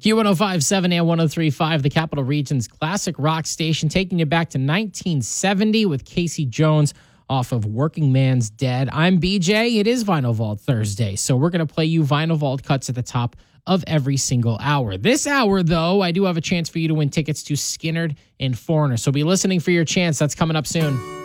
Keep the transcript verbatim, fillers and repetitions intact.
Q one oh five point seven and one oh three point five, the Capital Region's classic rock station, taking you back to nineteen seventy with Casey Jones off of Working Man's Dead. I'm B J. It is Vinyl Vault Thursday, so we're going to play you Vinyl Vault cuts at the top of every single hour. This hour, though, I do have a chance for you to win tickets to Skynyrd and Foreigner, so be listening for your chance. That's coming up soon.